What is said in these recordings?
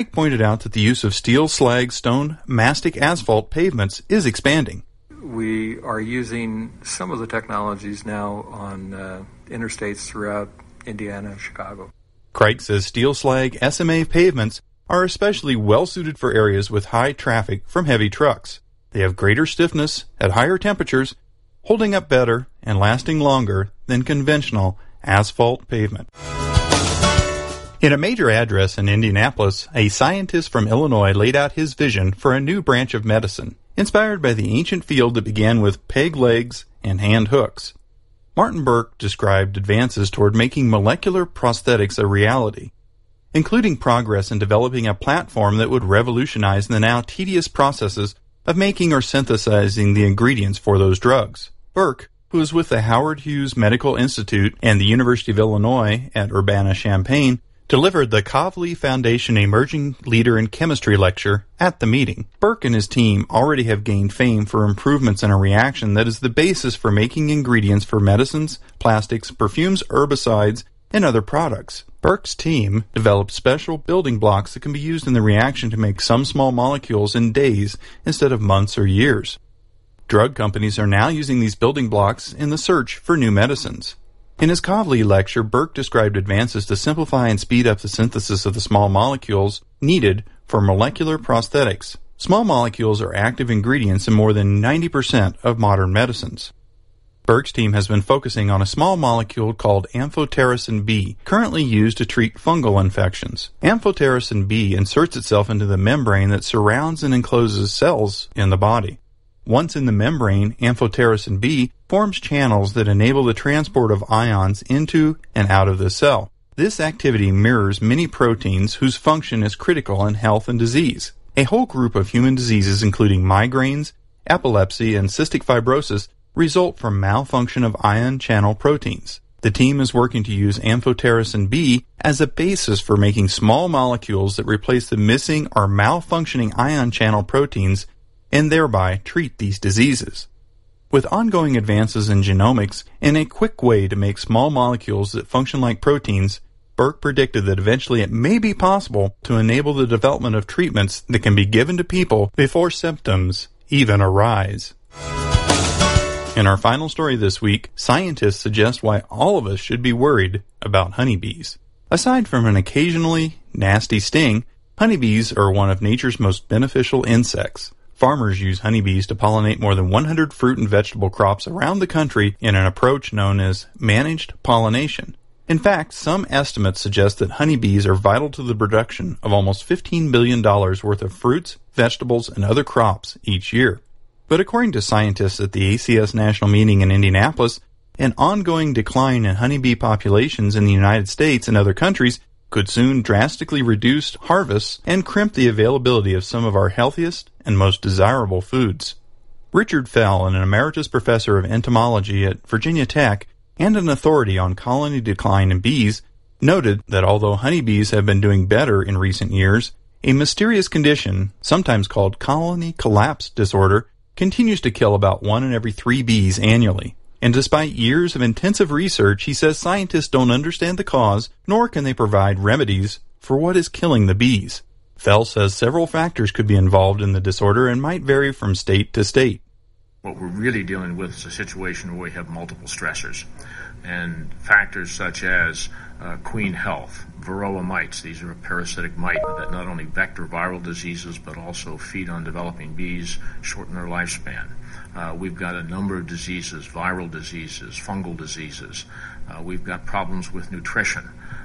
pointed out that the use of steel, slag, stone, mastic asphalt pavements is expanding. We are using some of the technologies now on interstates throughout Indiana and Chicago. Crike says steel, slag, SMA pavements are especially well-suited for areas with high traffic from heavy trucks. They have greater stiffness at higher temperatures, holding up better and lasting longer than conventional asphalt pavement. In a major address in Indianapolis, a scientist from Illinois laid out his vision for a new branch of medicine, inspired by the ancient field that began with peg legs and hand hooks. Martin Burke described advances toward making molecular prosthetics a reality, including progress in developing a platform that would revolutionize the now tedious processes of making or synthesizing the ingredients for those drugs. Burke, who is with the Howard Hughes Medical Institute and the University of Illinois at Urbana-Champaign, delivered the Kavli Foundation Emerging Leader in Chemistry lecture at the meeting. Burke and his team already have gained fame for improvements in a reaction that is the basis for making ingredients for medicines, plastics, perfumes, herbicides, and other products. Burke's team developed special building blocks that can be used in the reaction to make some small molecules in days instead of months or years. Drug companies are now using these building blocks in the search for new medicines. In his Kavli lecture, Burke described advances to simplify and speed up the synthesis of the small molecules needed for molecular prosthetics. Small molecules are active ingredients in more than 90% of modern medicines. Burke's team has been focusing on a small molecule called amphotericin B, currently used to treat fungal infections. Amphotericin B inserts itself into the membrane that surrounds and encloses cells in the body. Once in the membrane, amphotericin B forms channels that enable the transport of ions into and out of the cell. This activity mirrors many proteins whose function is critical in health and disease. A whole group of human diseases, including migraines, epilepsy, and cystic fibrosis, result from malfunction of ion channel proteins. The team is working to use amphotericin B as a basis for making small molecules that replace the missing or malfunctioning ion channel proteins and thereby treat these diseases. With ongoing advances in genomics and a quick way to make small molecules that function like proteins, Burke predicted that eventually it may be possible to enable the development of treatments that can be given to people before symptoms even arise. In our final story this week, scientists suggest why all of us should be worried about honeybees. Aside from an occasionally nasty sting, honeybees are one of nature's most beneficial insects. Farmers use honeybees to pollinate more than 100 fruit and vegetable crops around the country in an approach known as managed pollination. In fact, some estimates suggest that honeybees are vital to the production of almost $15 billion worth of fruits, vegetables, and other crops each year. But according to scientists at the ACS National Meeting in Indianapolis, an ongoing decline in honeybee populations in the United States and other countries could soon drastically reduce harvests and crimp the availability of some of our healthiest and most desirable foods. Richard Fell, an emeritus professor of entomology at Virginia Tech and an authority on colony decline in bees, noted that although honeybees have been doing better in recent years, a mysterious condition, sometimes called colony collapse disorder, continues to kill about 1 in every 3 bees annually. And despite years of intensive research, he says scientists don't understand the cause, nor can they provide remedies for what is killing the bees. Fell says several factors could be involved in the disorder and might vary from state to state. What we're really dealing with is a situation where we have multiple stressors, and factors such as queen health, varroa mites. These are a parasitic mite that not only vector viral diseases but also feed on developing bees, shorten their lifespan. We've got a number of diseases, viral diseases, fungal diseases. We've got problems with nutrition.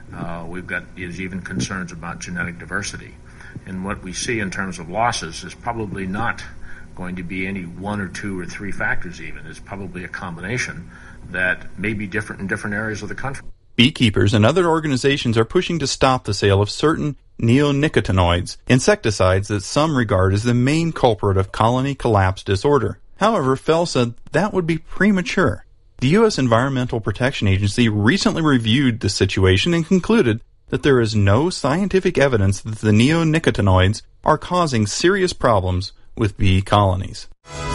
There's even concerns about genetic diversity. And what we see in terms of losses is probably not going to be any 1 or 2 or 3 factors even. It's probably a combination that may be different in different areas of the country. Beekeepers and other organizations are pushing to stop the sale of certain neonicotinoids, insecticides that some regard as the main culprit of colony collapse disorder. However, Fell said that would be premature. The U.S. Environmental Protection Agency recently reviewed the situation and concluded that there is no scientific evidence that the neonicotinoids are causing serious problems with bee colonies.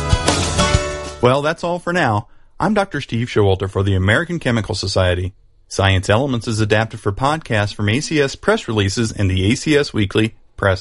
Well, that's all for now. I'm Dr. Steve Showalter for the American Chemical Society. Science Elements is adapted for podcasts from ACS press releases and the ACS Weekly